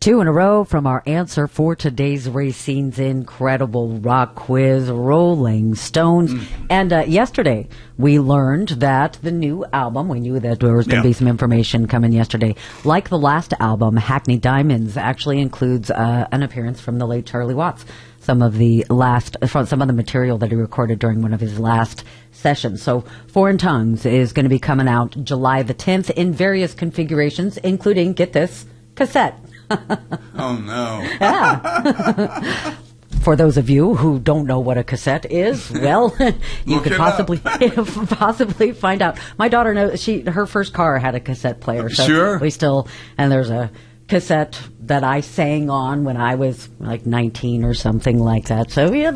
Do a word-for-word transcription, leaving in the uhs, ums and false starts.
Two in a row from our answer for today's Racine's Incredible Rock Quiz, Rolling Stones. Mm. And uh, yesterday, we learned that the new album, we knew that there was going to yeah. be some information coming yesterday. Like the last album, Hackney Diamonds actually includes uh, an appearance from the late Charlie Watts. Some of the last, from some of the material that he recorded during one of his last sessions. So Foreign Tongues is going to be coming out July the tenth in various configurations, including, get this, cassette. Oh, no. Yeah. For those of you who don't know what a cassette is, well, you Look could it possibly possibly find out. My daughter knows, she her first car had a cassette player. So Sure. we still, and there's a cassette that I sang on when I was like nineteen or something like that. So yeah,